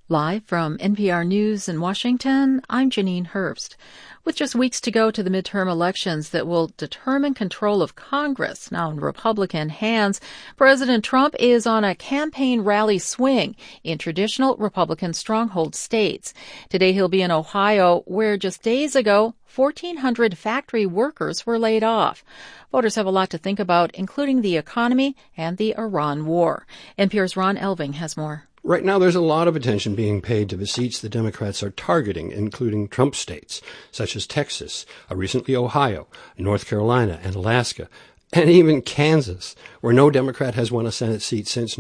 Live from NPR News in Washington, I'm Janine Herbst. With just weeks to go to the midterm elections that will determine control of Congress now in Republican hands, President Trump is on a campaign rally swing in traditional Republican stronghold states. Today he'll be in Ohio, where just days ago, 1,400 factory workers were laid off. Voters have a lot to think about, including the economy and the Iran war. NPR's Ron Elving has more. Right now, there's a lot of attention being paid to the seats the Democrats are targeting, including Trump states, such as Texas, recently Ohio, North Carolina, and Alaska, and even Kansas, where no Democrat has won a Senate seat since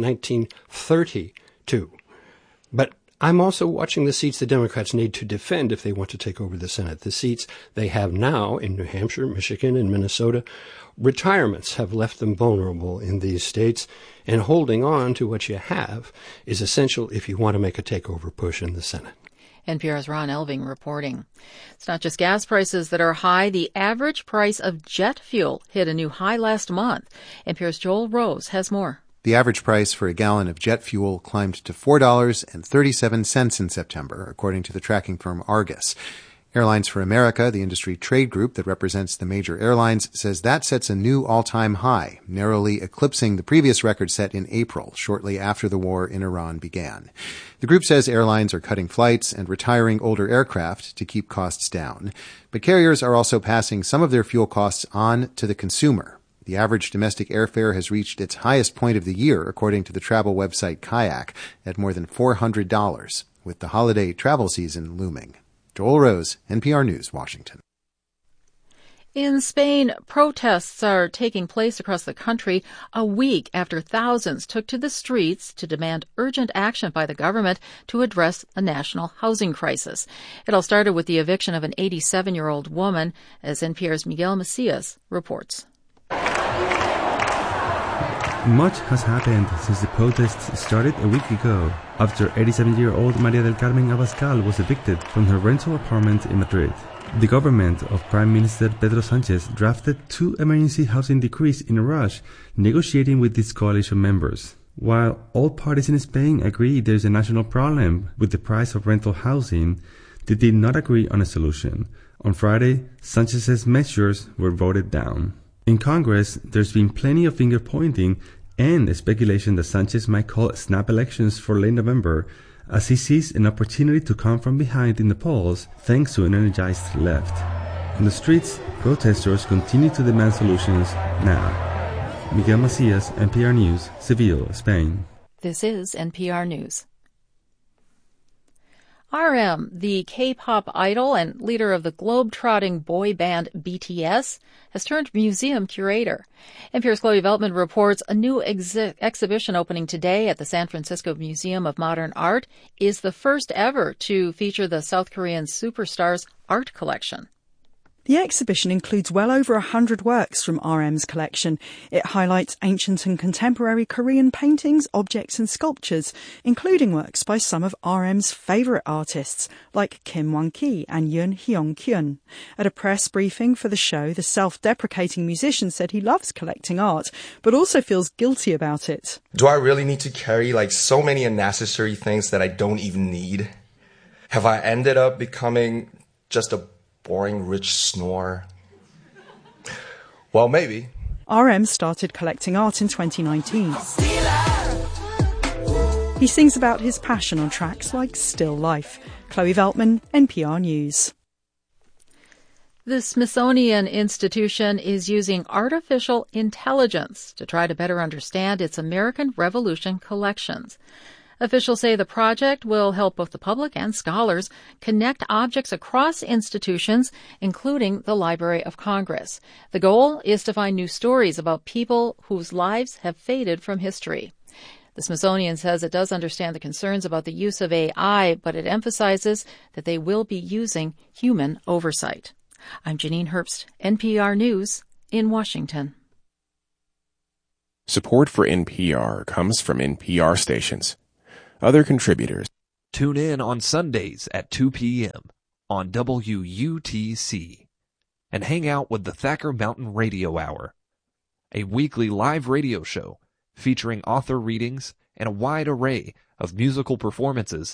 1932. But I'm also watching the seats the Democrats need to defend if they want to take over the Senate. The seats they have now in New Hampshire, Michigan, and Minnesota. Retirements have left them vulnerable in these states, and holding on to what you have is essential if you want to make a takeover push in the Senate. NPR's Ron Elving reporting. It's not just gas prices that are high. The average price of jet fuel hit a new high last month. NPR's Joel Rose has more. The average price for a gallon of jet fuel climbed to $4.37 in September, according to the tracking firm Argus. Airlines for America, the industry trade group that represents the major airlines, says that sets a new all-time high, narrowly eclipsing the previous record set in April, shortly after the war in Iran began. The group says airlines are cutting flights and retiring older aircraft to keep costs down. But carriers are also passing some of their fuel costs on to the consumer. The average domestic airfare has reached its highest point of the year, according to the travel website Kayak, at more than $400, with the holiday travel season looming. Joel Rose, NPR News, Washington. In Spain, protests are taking place across the country a week after thousands took to the streets to demand urgent action by the government to address a national housing crisis. It all started with the eviction of an 87-year-old woman, as NPR's Miguel Macias reports. Much has happened since the protests started a week ago, after 87-year-old Maria del Carmen Abascal was evicted from her rental apartment in Madrid. The government of Prime Minister Pedro Sanchez drafted 2 emergency housing decrees in a rush, negotiating with its coalition members. While all parties in Spain agree there is a national problem with the price of rental housing, they did not agree on a solution. On Friday, Sanchez's measures were voted down. In Congress, there's been plenty of finger-pointing and speculation that Sanchez might call snap elections for late November, as he sees an opportunity to come from behind in the polls thanks to an energized left. On the streets, protesters continue to demand solutions now. Miguel Macias, NPR News, Seville, Spain. This is NPR News. RM, the K-pop idol and leader of the globe-trotting boy band BTS, has turned museum curator. NPR's Chloe Veltman reports a new exhibition opening today at the San Francisco Museum of Modern Art is the first ever to feature the South Korean superstar's art collection. The exhibition includes well over 100 works from RM's collection. It highlights ancient and contemporary Korean paintings, objects and sculptures, including works by some of RM's favourite artists, like Kim Won-ki and Yoon Hyung-kyun. At a press briefing for the show, the self-deprecating musician said he loves collecting art, but also feels guilty about it. Do I really need to carry so many unnecessary things that I don't even need? Have I ended up becoming just a boring rich snore? Well, maybe. RM started collecting art in 2019. He sings about his passion on tracks like Still Life. Chloe Veltman, NPR News. The Smithsonian Institution is using artificial intelligence to try to better understand its American Revolution collections. Officials say the project will help both the public and scholars connect objects across institutions, including the Library of Congress. The goal is to find new stories about people whose lives have faded from history. The Smithsonian says it does understand the concerns about the use of AI, but it emphasizes that they will be using human oversight. I'm Janine Herbst, NPR News in Washington. Support for NPR comes from NPR stations. Other contributors. Tune in on Sundays at 2 p.m. on WUTC and hang out with the Thacker Mountain Radio Hour, a weekly live radio show featuring author readings and a wide array of musical performances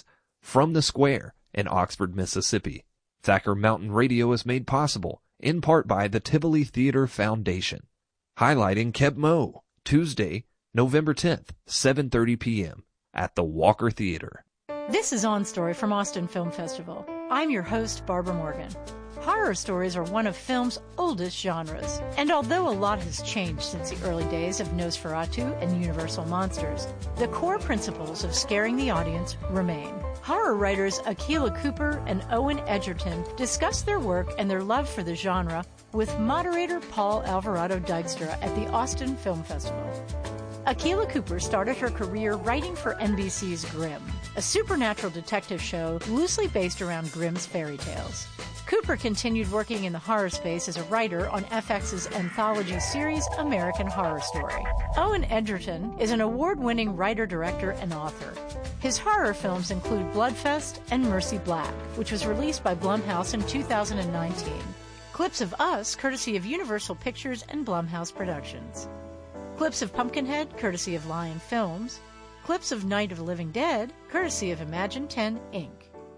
from the Square in Oxford, Mississippi. Thacker Mountain Radio is made possible in part by the Tivoli Theater Foundation. Highlighting Keb Mo, Tuesday, November 10th, 7:30 p.m. at the Walker Theater. This is On Story from Austin Film Festival. I'm your host, Barbara Morgan. Horror stories are one of film's oldest genres, and although a lot has changed since the early days of Nosferatu and Universal Monsters, the core principles of scaring the audience remain. Horror writers Akilah Cooper and Owen Edgerton discuss their work and their love for the genre with moderator Paul Alvarado Dykstra at the Austin Film Festival. Akilah Cooper started her career writing for NBC's Grimm, a supernatural detective show loosely based around Grimm's fairy tales. Cooper continued working in the horror space as a writer on FX's anthology series American Horror Story. Owen Edgerton is an award-winning writer, director, and author. His horror films include Bloodfest and Mercy Black, which was released by Blumhouse in 2019. Clips of Us, courtesy of Universal Pictures and Blumhouse Productions. Clips of Pumpkinhead, courtesy of Lion Films. Clips of Night of the Living Dead, courtesy of Imagine 10, Inc.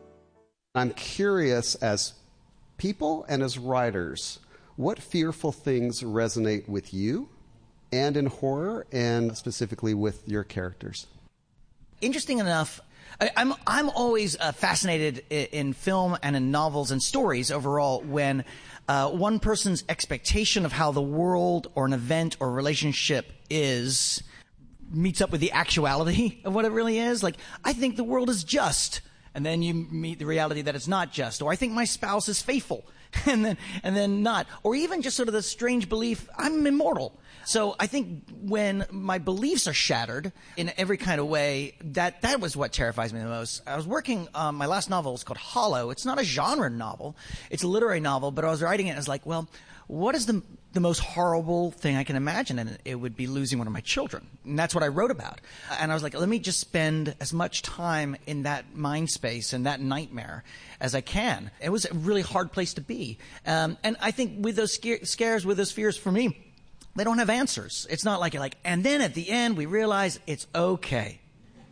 I'm curious, as people and as writers, what fearful things resonate with you and in horror, and specifically with your characters? Interesting enough, I'm always fascinated in film and in novels and stories overall when one person's expectation of how the world or an event or relationship is meets up with the actuality of what it really is. Like, I think the world is just, and then you meet the reality that it's not just. Or I think my spouse is faithful, and then not. Or even just sort of the strange belief, I'm immortal. So I think when my beliefs are shattered in every kind of way, that was what terrifies me the most. I was working, my last novel is called Hollow. It's not a genre novel. It's a literary novel, but I was writing it and I was like, well, what is the most horrible thing I can imagine? And it would be losing one of my children. And that's what I wrote about. And I was like, let me just spend as much time in that mind space and that nightmare as I can. It was a really hard place to be. And I think with those scares, with those fears, for me, they don't have answers. It's not like, and then at the end we realize it's okay.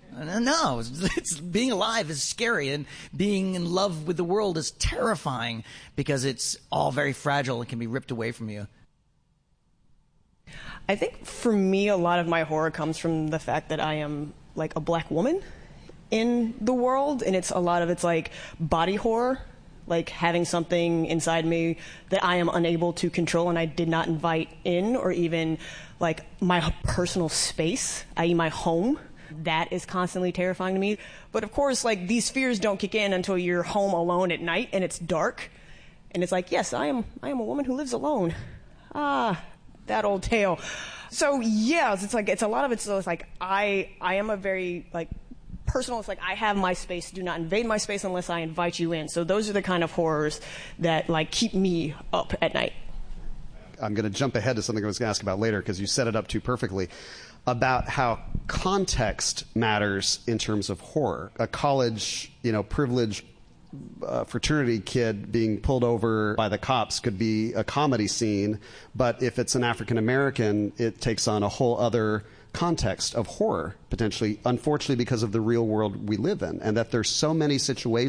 No, it's being alive is scary, and being in love with the world is terrifying because it's all very fragile and can be ripped away from you. I think for me, a lot of my horror comes from the fact that I am like a black woman in the world, and a lot of it's like body horror, like having something inside me that I am unable to control and I did not invite in, or even like my personal space, i.e. my home. That is constantly terrifying to me. But of course, like, these fears don't kick in until you're home alone at night and it's dark. And it's like, yes, I am a woman who lives alone. Ah, that old tale. So yeah, it's a lot of it's like I am a very like personal. It's like, I have my space. Do not invade my space unless I invite you in. So those are the kind of horrors that like keep me up at night. I'm going to jump ahead to something I was going to ask about later because you set it up too perfectly, about how context matters in terms of horror. A college, privileged fraternity kid being pulled over by the cops could be a comedy scene, but if it's an African American, it takes on a whole other context of horror, potentially, unfortunately, because of the real world we live in, and that there's so many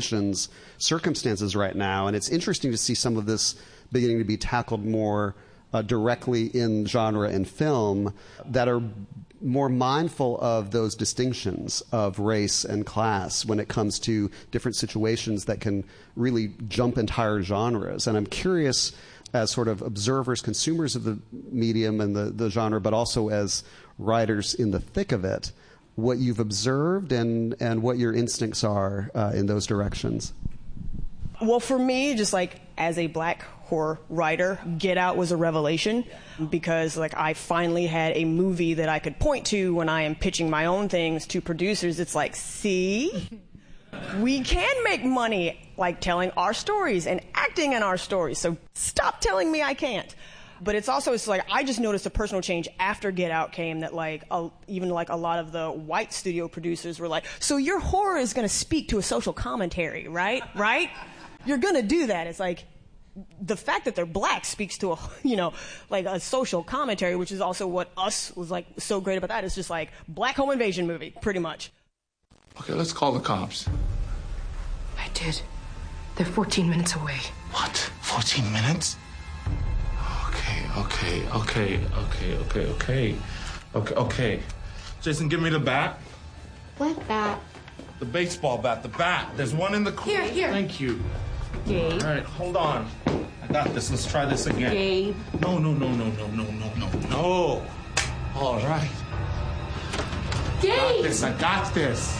circumstances right now, and it's interesting to see some of this beginning to be tackled more directly in genre and film, that are more mindful of those distinctions of race and class when it comes to different situations that can really jump entire genres. And I'm curious, as sort of observers, consumers of the medium and the genre, but also as writers in the thick of it, what you've observed and what your instincts are in those directions. Well, for me, just like as a black horror writer, Get Out was a revelation because like I finally had a movie that I could point to when I am pitching my own things to producers. It's like, see, we can make money like telling our stories and acting in our stories. So stop telling me I can't. But it's like I just noticed a personal change after Get Out came, that like even like a lot of the white studio producers were like, so your horror is going to speak to a social commentary, right? Right? You're going to do that. It's like the fact that they're black speaks to like a social commentary, which is also what Us was like so great about. That it's just like black home invasion movie, pretty much. Okay, let's call the cops. did. They're 14 minutes away. What? 14 minutes? Okay. Jason, give me the bat. What bat? The baseball bat, the bat. There's one in the corner. Here. Thank you. Gabe. All right, hold on. I got this. Let's try this again. Gabe. No. All right. Gabe! I got this.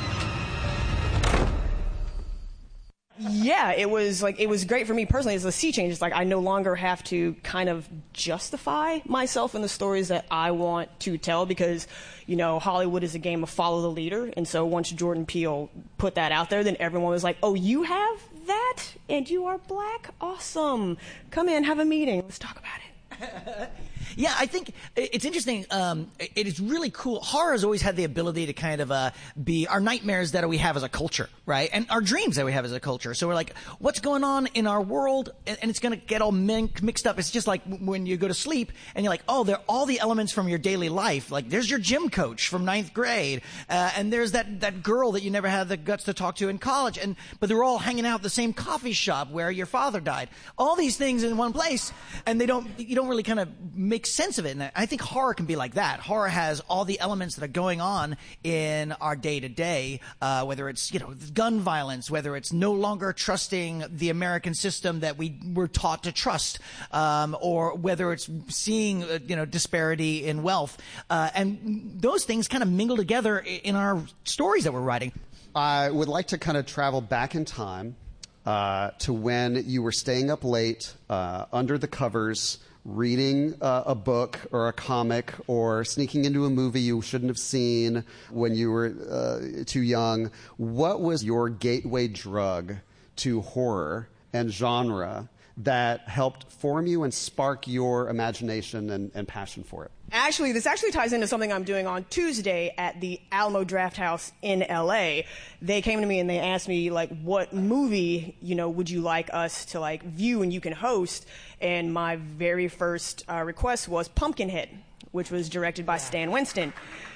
Yeah, it was great for me personally as a sea change. It's like I no longer have to kind of justify myself in the stories that I want to tell because, Hollywood is a game of follow the leader. And so once Jordan Peele put that out there, then everyone was like, oh, you have that? And you are black? Awesome. Come in, have a meeting. Let's talk about it. Yeah, I think it's interesting. It is really cool. Horror has always had the ability to kind of be our nightmares that we have as a culture, right? And our dreams that we have as a culture. So we're like, what's going on in our world? And it's going to get all mixed up. It's just like when you go to sleep and you're like, oh, they're all the elements from your daily life. Like there's your gym coach from 9th grade. And there's that girl that you never had the guts to talk to in college. But they're all hanging out at the same coffee shop where your father died. All these things in one place. And you don't really kind of make sense of it. And I think horror can be like that. Horror has all the elements that are going on in our day to day, whether it's, gun violence, whether it's no longer trusting the American system that we were taught to trust, or whether it's seeing, disparity in wealth. And those things kind of mingle together in our stories that we're writing. I would like to kind of travel back in time, to when you were staying up late, under the covers, reading a book or a comic or sneaking into a movie you shouldn't have seen when you were too young. What was your gateway drug to horror and genre that helped form you and spark your imagination and passion for it? Actually, this ties into something I'm doing on Tuesday at the Alamo Drafthouse in LA. They came to me and they asked me, what movie, would you like us to, view and you can host? And my very first request was Pumpkinhead, which was directed by Stan Winston.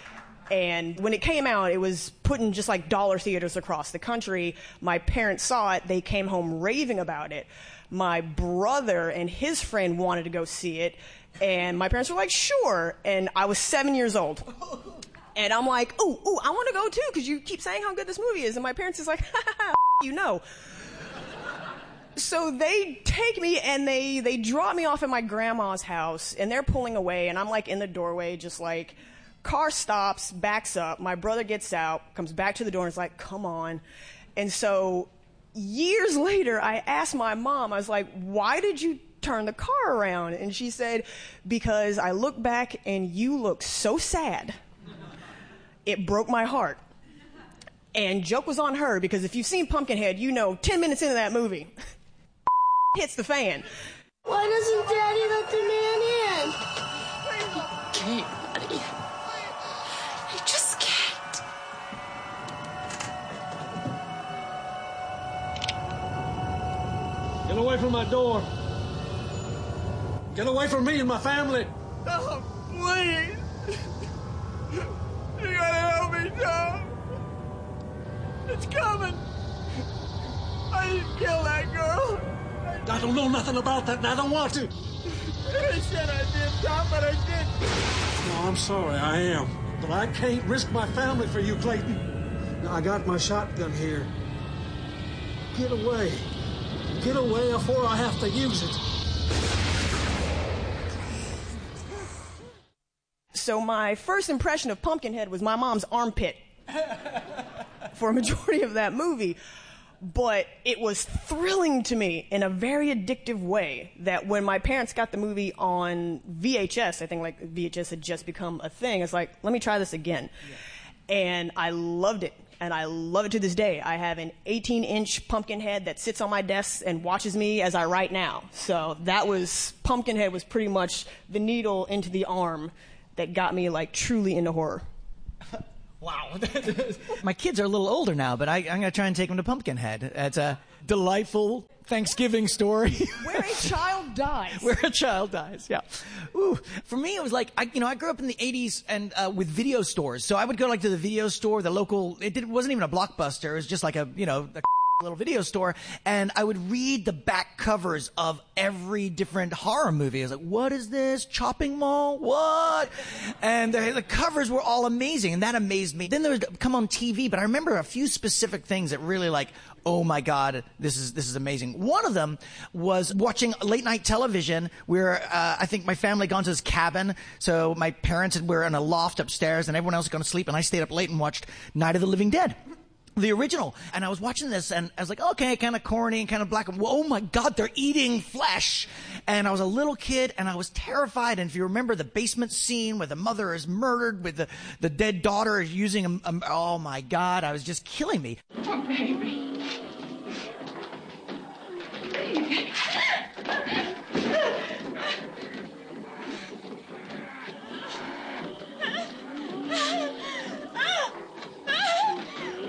And when it came out, it was put in just dollar theaters across the country. My parents saw it. They came home raving about it. My brother and his friend wanted to go see it. And my parents were like, sure. And I was 7 years old. And I'm like, ooh, I want to go too, because you keep saying how good this movie is. And my parents is like, So they take me and they drop me off at my grandma's house. And they're pulling away. And I'm in the doorway, just car stops, backs up. My brother gets out, comes back to the door and is like, come on. And so years later, I asked my mom, I was like, why did you turn the car around? And she said, because I look back and you look so sad. It broke my heart. And joke was on her, because if you've seen Pumpkinhead, 10 minutes into that movie, hits the fan. Why doesn't Daddy let the man in? He can't, buddy. He just can't. Get away from my door. Get away from me and my family. Oh, please. You gotta help me, Tom. It's coming. I didn't kill that girl. I don't know nothing about that, and I don't want to. I said I did, Tom, but I didn't. No, I'm sorry, I am. But I can't risk my family for you, Clayton. Now, I got my shotgun here. Get away. Get away before I have to use it. So my first impression of Pumpkinhead was my mom's armpit for a majority of that movie. But it was thrilling to me in a very addictive way that when my parents got the movie on VHS, I think VHS had just become a thing. It's like, let me try this again. Yeah. And I loved it. And I love it to this day. I have an 18-inch Pumpkinhead that sits on my desk and watches me as I write now. So Pumpkinhead was pretty much the needle into the arm that got me truly into horror. Wow. My kids are a little older now, but I'm going to try and take them to Pumpkinhead. It's a delightful Thanksgiving story. Where a child dies. Where a child dies, yeah. Ooh, for me, it was I grew up in the 80s and with video stores. So I would go to the video store, the local, wasn't even a Blockbuster. It was just a little video store, and I would read the back covers of every different horror movie. I was like, what is this? Chopping Mall? What? And the covers were all amazing, and that amazed me. Then they would come on TV, but I remember a few specific things that really like, oh my God, this is amazing. One of them was watching late night television where I think my family had gone to this cabin. So my parents were in a loft upstairs and everyone else had gone to sleep, and I stayed up late and watched Night of the Living Dead. The original. And I was watching this and I was like, okay, kind of corny and kind of black. Oh my God, they're eating flesh. And I was a little kid and I was terrified. And if you remember the basement scene where the mother is murdered with the dead daughter using oh my God, I was just killing me. Oh, baby. Baby.